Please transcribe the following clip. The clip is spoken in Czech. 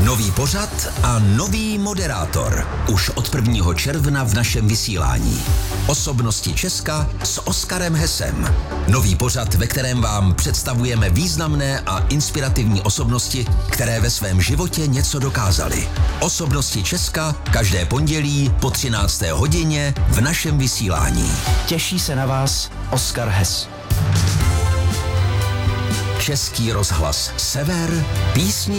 Nový pořad a nový moderátor. Už od 1. června v našem vysílání. Osobnosti Česka s Oskarem Hessem. Nový pořad, ve kterém vám představujeme významné a inspirativní osobnosti, které ve svém životě něco dokázaly. Osobnosti Česka každé pondělí po 13. hodině v našem vysílání. Těší se na vás Oskar Hess. Český rozhlas Sever, písni